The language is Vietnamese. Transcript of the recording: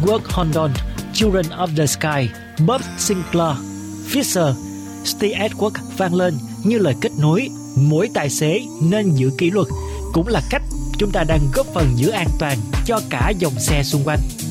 Work Hold On, Children of the Sky, Bob Sinclair, Fisher, Stay at Work vang lên như lời kết nối. Mỗi tài xế nên giữ kỷ luật cũng là cách chúng ta đang góp phần giữ an toàn cho cả dòng xe xung quanh.